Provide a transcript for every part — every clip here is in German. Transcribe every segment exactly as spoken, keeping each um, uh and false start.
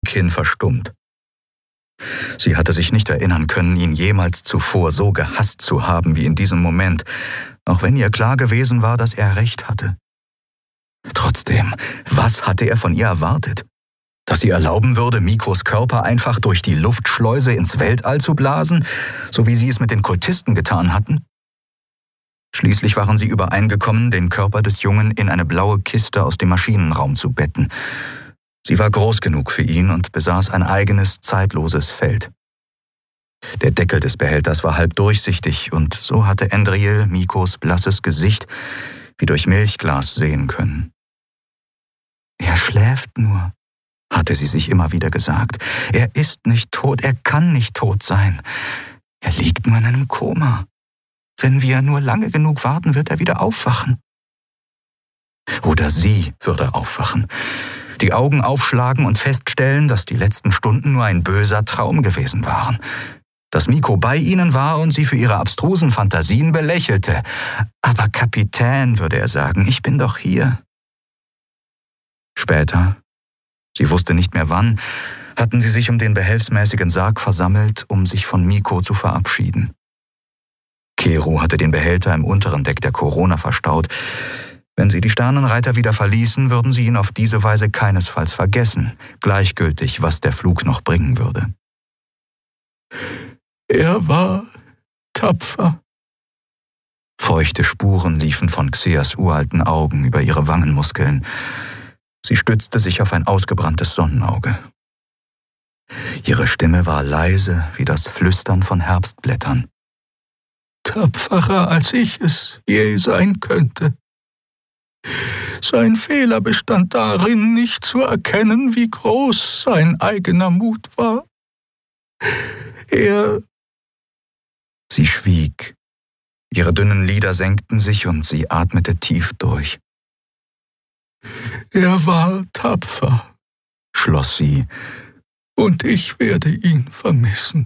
hin verstummt. Sie hatte sich nicht erinnern können, ihn jemals zuvor so gehasst zu haben wie in diesem Moment, auch wenn ihr klar gewesen war, dass er recht hatte. Trotzdem, was hatte er von ihr erwartet? Dass sie erlauben würde, Mikos Körper einfach durch die Luftschleuse ins Weltall zu blasen, so wie sie es mit den Kultisten getan hatten? Schließlich waren sie übereingekommen, den Körper des Jungen in eine blaue Kiste aus dem Maschinenraum zu betten. Sie war groß genug für ihn und besaß ein eigenes, zeitloses Feld. Der Deckel des Behälters war halb durchsichtig und so hatte Andriel Mikos blasses Gesicht wie durch Milchglas sehen können. »Er schläft nur«, hatte sie sich immer wieder gesagt. »Er ist nicht tot, er kann nicht tot sein. Er liegt nur in einem Koma. Wenn wir nur lange genug warten, wird er wieder aufwachen.« Oder sie würde aufwachen, die Augen aufschlagen und feststellen, dass die letzten Stunden nur ein böser Traum gewesen waren. Dass Miko bei ihnen war und sie für ihre abstrusen Fantasien belächelte. »Aber Kapitän«, würde er sagen, »ich bin doch hier.« Später, sie wusste nicht mehr wann, hatten sie sich um den behelfsmäßigen Sarg versammelt, um sich von Miko zu verabschieden. Kero hatte den Behälter im unteren Deck der Corona verstaut. Wenn sie die Sternenreiter wieder verließen, würden sie ihn auf diese Weise keinesfalls vergessen, gleichgültig, was der Flug noch bringen würde. »Er war tapfer.« Feuchte Spuren liefen von Xeas uralten Augen über ihre Wangenmuskeln. Sie stützte sich auf ein ausgebranntes Sonnenauge. Ihre Stimme war leise wie das Flüstern von Herbstblättern. »Tapferer, als ich es je sein könnte. Sein Fehler bestand darin, nicht zu erkennen, wie groß sein eigener Mut war. Er...« Sie schwieg. Ihre dünnen Lider senkten sich und sie atmete tief durch. »Er war tapfer«, schloss sie, »und ich werde ihn vermissen.«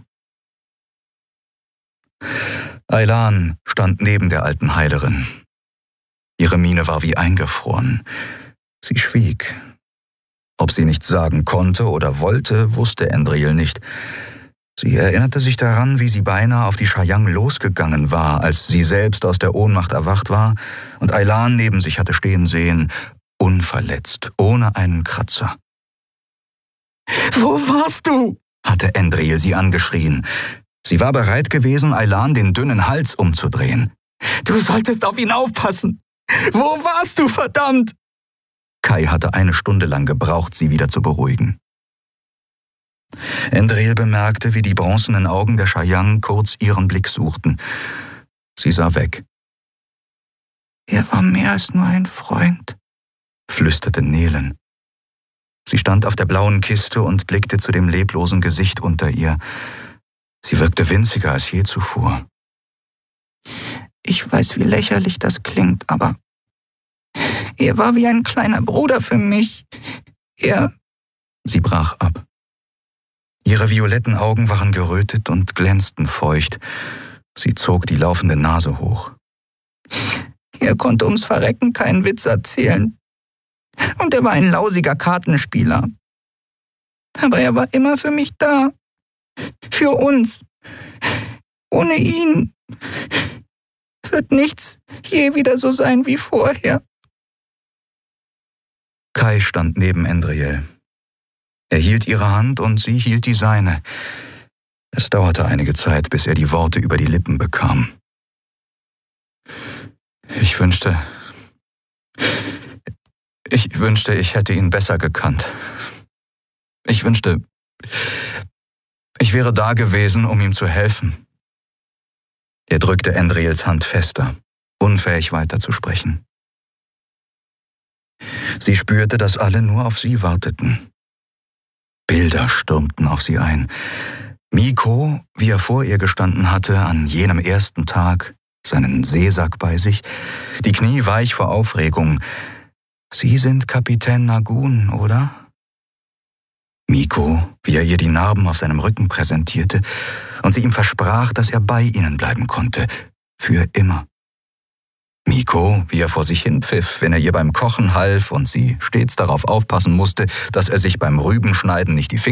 Aylan stand neben der alten Heilerin. Ihre Miene war wie eingefroren. Sie schwieg. Ob sie nichts sagen konnte oder wollte, wusste Andriel nicht. Sie erinnerte sich daran, wie sie beinahe auf die Chayang losgegangen war, als sie selbst aus der Ohnmacht erwacht war und Aylan neben sich hatte stehen sehen, unverletzt, ohne einen Kratzer. »Wo warst du?« hatte Andriel sie angeschrien. Sie war bereit gewesen, Aylan den dünnen Hals umzudrehen. »Du solltest auf ihn aufpassen! Wo warst du, verdammt?« Kai hatte eine Stunde lang gebraucht, sie wieder zu beruhigen. Andriel bemerkte, wie die bronzenen Augen der Chayang kurz ihren Blick suchten. Sie sah weg. »Er war mehr als nur ein Freund«, flüsterte Nelen. Sie stand auf der blauen Kiste und blickte zu dem leblosen Gesicht unter ihr. Sie wirkte winziger als je zuvor. »Ich weiß, wie lächerlich das klingt, aber er war wie ein kleiner Bruder für mich. Er...« Sie brach ab. Ihre violetten Augen waren gerötet und glänzten feucht. Sie zog die laufende Nase hoch. »Er konnte ums Verrecken keinen Witz erzählen. Und er war ein lausiger Kartenspieler. Aber er war immer für mich da. Für uns. Ohne ihn wird nichts je wieder so sein wie vorher.« Kai stand neben Andriel. Er hielt ihre Hand und sie hielt die seine. Es dauerte einige Zeit, bis er die Worte über die Lippen bekam. »Ich wünschte, ich wünschte, ich hätte ihn besser gekannt. Ich wünschte, ich wäre da gewesen, um ihm zu helfen.« Er drückte Andriels Hand fester, unfähig weiterzusprechen. Sie spürte, dass alle nur auf sie warteten. Bilder stürmten auf sie ein. Miko, wie er vor ihr gestanden hatte, an jenem ersten Tag, seinen Seesack bei sich, die Knie weich vor Aufregung. »Sie sind Kapitän Nagun, oder?« Miko, wie er ihr die Narben auf seinem Rücken präsentierte und sie ihm versprach, dass er bei ihnen bleiben konnte, für immer. Miko, wie er vor sich hin pfiff, wenn er ihr beim Kochen half und sie stets darauf aufpassen musste, dass er sich beim Rübenschneiden nicht die Finger